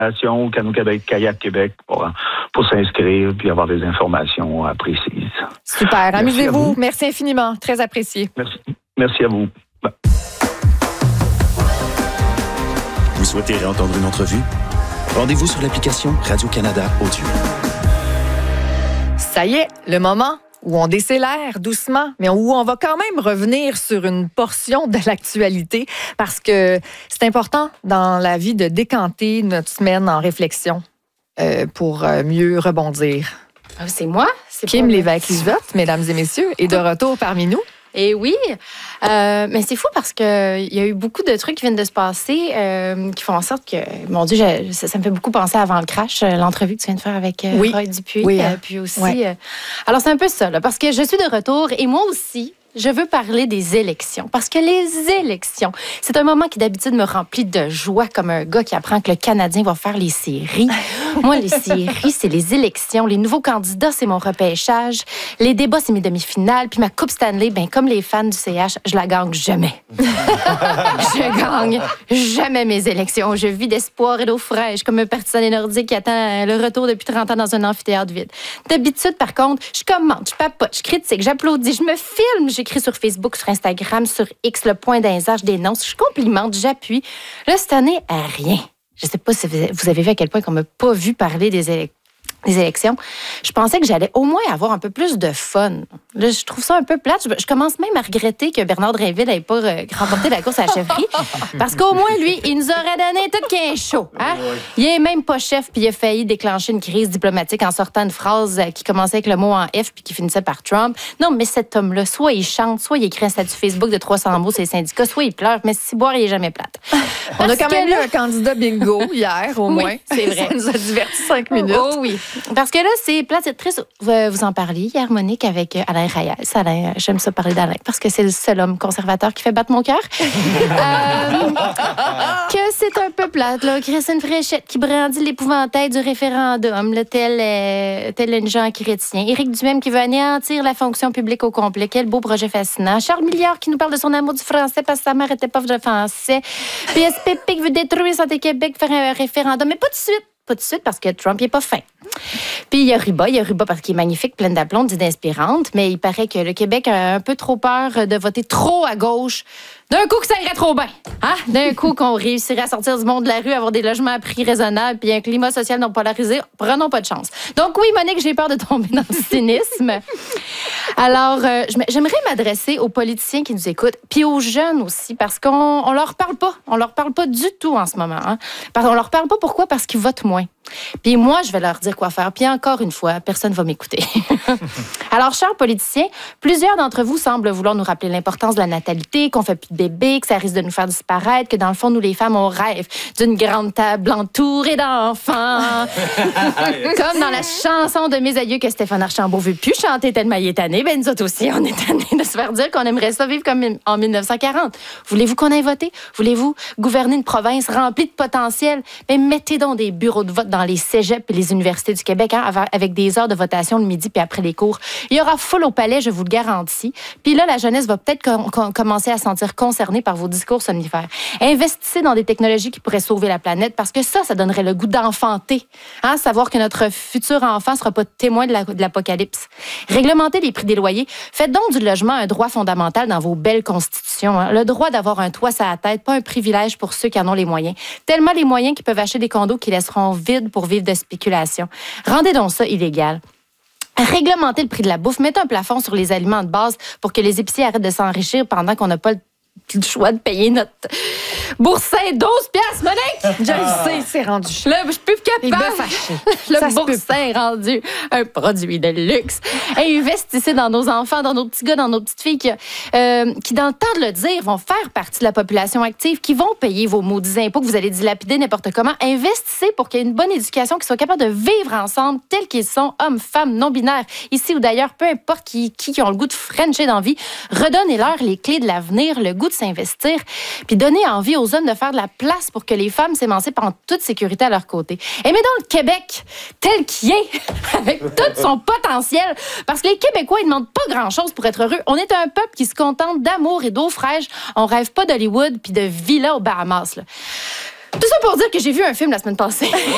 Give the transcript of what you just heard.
Cano-Québec, Kayak Québec pour s'inscrire puis avoir des informations précises. Super. Amusez-vous. Merci infiniment. Très apprécié. Merci à vous. Vous souhaitez réentendre une entrevue? Rendez-vous sur l'application Radio-Canada Audio. Ça y est, le moment où on décélère doucement, mais où on va quand même revenir sur une portion de l'actualité parce que c'est important dans la vie de décanter notre semaine en réflexion pour mieux rebondir. C'est moi? Kim Lévesque-Lisotte, mesdames et messieurs, est de retour parmi nous. Et oui, mais c'est fou parce qu'il y a eu beaucoup de trucs qui viennent de se passer qui font en sorte que, mon Dieu, ça me fait beaucoup penser à Avant le crash, l'entrevue que tu viens de faire avec Roy Dupuis. Oui, puis aussi, alors c'est un peu ça, là, parce que je suis de retour et moi aussi, je veux parler des élections. Parce que les élections, c'est un moment qui d'habitude me remplit de joie comme un gars qui apprend que le Canadien va faire les séries. Moi, les séries, c'est les élections. Les nouveaux candidats, c'est mon repêchage. Les débats, c'est mes demi-finales. Puis ma Coupe Stanley, ben comme les fans du CH, je la gagne jamais. Je gagne jamais mes élections. Je vis d'espoir et d'eau fraîche comme un partisan nordique qui attend le retour depuis 30 ans dans un amphithéâtre vide. D'habitude, par contre, je commente, je papote, je critique, j'applaudis, je me filme, j'écris sur Facebook, sur Instagram, sur X, le point d'insert, je dénonce, je complimente, j'appuie. Là, cette année, rien. Je ne sais pas si vous avez vu à quel point qu'on ne m'a pas vu parler des élections. Je pensais que j'allais au moins avoir un peu plus de fun. Là, je trouve ça un peu plate. Je commence même à regretter que Bernard Drinville n'ait pas remporté la course à la chefferie. Parce qu'au moins, lui, il nous aurait donné tout qu'un show. Hein? Il est même pas chef, puis il a failli déclencher une crise diplomatique en sortant une phrase qui commençait avec le mot en F, puis qui finissait par Trump. Non, mais cet homme-là, soit il chante, soit il écrit un statut Facebook de 300 mots sur les syndicats, soit il pleure, mais si boire, il est jamais plate. On a quand même eu un candidat bingo hier, au moins. C'est vrai. Ça nous a diverti 5 minutes. Oh oui. Parce que là, c'est plate, c'est triste. Vous en parliez hier, Monique, avec Alain Reyes. Alain, j'aime ça parler d'Alain parce que c'est le seul homme conservateur qui fait battre mon cœur. Que c'est un peu plate, là. Christine Fréchette qui brandit l'épouvantail du référendum, là, tel une gens chrétien. Éric Duhem qui veut anéantir la fonction publique au complet. Quel beau projet fascinant. Charles Milliard qui nous parle de son amour du français parce que sa mère était pauvre de français. PSPP qui veut détruire Santé Québec, faire un référendum. Mais pas de suite. Pas de suite parce que Trump n'est pas fin. Puis il y a Ruba parce qu'il est magnifique, plein d'aplomb, d'idées inspirantes, mais il paraît que le Québec a un peu trop peur de voter trop à gauche. D'un coup que ça irait trop bien. Hein? D'un coup qu'on réussirait à sortir du monde de la rue, avoir des logements à prix raisonnables puis un climat social non polarisé, prenons pas de chance. Donc oui, Monique, j'ai peur de tomber dans le cynisme. Alors, j'aimerais m'adresser aux politiciens qui nous écoutent, puis aux jeunes aussi, parce qu'on leur parle pas. On leur parle pas du tout en ce moment. Hein? On leur parle pas pourquoi? Parce qu'ils votent moins. Puis moi, je vais leur dire quoi faire. Puis encore une fois, personne ne va m'écouter. Alors, chers politiciens, plusieurs d'entre vous semblent vouloir nous rappeler l'importance de la natalité, qu'on fait plus de bébés, que ça risque de nous faire disparaître, que dans le fond, nous, les femmes, on rêve d'une grande table entourée d'enfants. Comme dans la chanson de mes aïeux que Stéphane Archambault veut plus chanter tellement il est tanné. Ben, nous autres aussi, on est tannés de se faire dire qu'on aimerait ça vivre comme en 1940. Voulez-vous qu'on aille voter? Voulez-vous gouverner une province remplie de potentiel? Ben, mettez donc des bureaux de vote dans les cégeps et les universités du Québec, hein, avec des heures de votation le midi puis après les cours. Il y aura foule au palais, je vous le garantis. Puis là, la jeunesse va peut-être commencer à se sentir concernée par vos discours somnifères. Investissez dans des technologies qui pourraient sauver la planète parce que ça donnerait le goût d'enfanter. Hein, savoir que notre futur enfant ne sera pas témoin de l'apocalypse. Réglementez les prix des loyers. Faites donc du logement un droit fondamental dans vos belles constitutions. Hein. Le droit d'avoir un toit sur la tête, pas un privilège pour ceux qui en ont les moyens. Tellement les moyens qu'ils peuvent acheter des condos qui laisseront vides pour vivre de spéculation. Rendez donc ça illégal. Réglementez le prix de la bouffe. Mettez un plafond sur les aliments de base pour que les épiciers arrêtent de s'enrichir pendant qu'on n'a pas le choix de payer notre boursin 12 piastres, Monique! Je le sais, c'est rendu. Là, je suis plus capable. Le boursin est rendu un produit de luxe. Investissez dans nos enfants, dans nos petits gars, dans nos petites filles qui, dans le temps de le dire, vont faire partie de la population active, qui vont payer vos maudits impôts que vous allez dilapider n'importe comment. Investissez pour qu'il y ait une bonne éducation, qu'ils soient capables de vivre ensemble tels qu'ils sont, hommes, femmes, non-binaires, ici ou d'ailleurs, peu importe qui ont le goût de frencher dans la vie. Redonnez-leur les clés de l'avenir, le goût de s'investir, puis donnez envie aux hommes de faire de la place pour que les femmes s'émancipent en toute sécurité à leur côté. Et mais dans le Québec, tel qu'il est, avec tout son potentiel, parce que les Québécois, ils ne demandent pas grand-chose pour être heureux. On est un peuple qui se contente d'amour et d'eau fraîche. On rêve pas d'Hollywood puis de villas aux Bahamas. Là. Tout ça pour dire que j'ai vu un film la semaine passée.